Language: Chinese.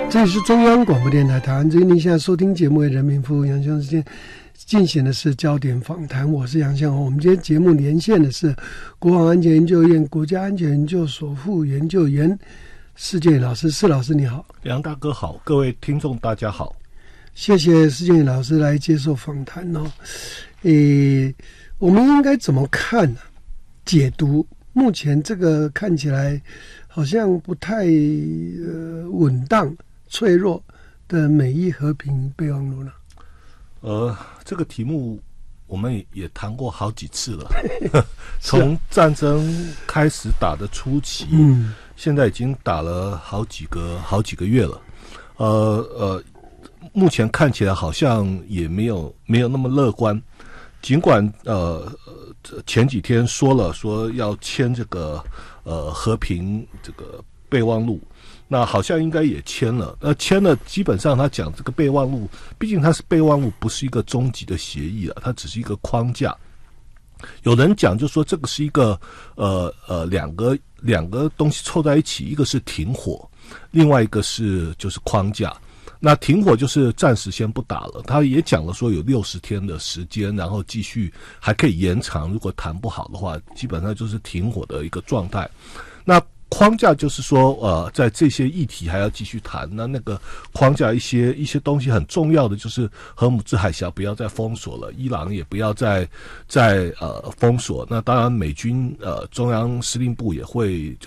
这里是中央广播电台台湾之音，您现在收听节目为人民服务，杨相之间进行的是焦点访谈，我是杨相宏。我们今天节目连线的是国防安全研究院国家安全研究所副研究员施建宇老师。施老师你好。 杨大哥好，各位听众大家好。 谢谢施建宇老师来接受访谈哦。我们应该怎么看呢？解读目前这个看起来好像不太稳当脆弱的美伊和平备忘录呢？ 这个题目我们也谈过好几次了。从战争开始打的初期，现在已经打了好几个月了。目前看起来好像也没有那么乐观。尽管前几天说要签这个和平这个备忘录，那好像应该也签了。签了，基本上他讲这个备忘录，毕竟它是备忘录，不是一个终极的协议啊，它只是一个框架。有人讲就说这个是一个两个东西凑在一起，一个是停火，另外一个就是框架。那停火就是暂时先不打了，他也讲了说有60天的时间，然后继续还可以延长，如果谈不好的话，基本上就是停火的一个状态。那框架就是说在这些议题还要继续谈。那个框架一些东西很重要的就是荷姆兹海峡不要再封锁了，伊朗也不要再封锁。那当然美军中央司令部也会